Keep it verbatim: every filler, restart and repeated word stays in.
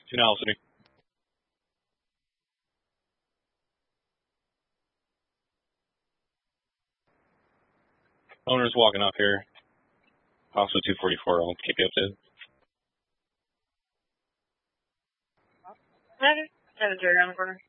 Two now, City. Owner's walking up here. Also two forty-four, I'll keep you updated. Okay. Seven zero on the corner.